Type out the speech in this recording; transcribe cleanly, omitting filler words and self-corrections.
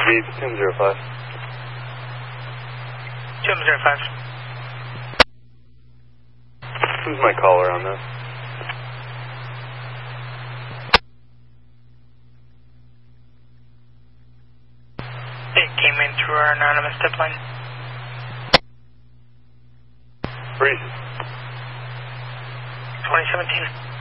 Indeed, 205. 205. Who's my caller on this? It came in through our anonymous tip line. Breeze. 2017.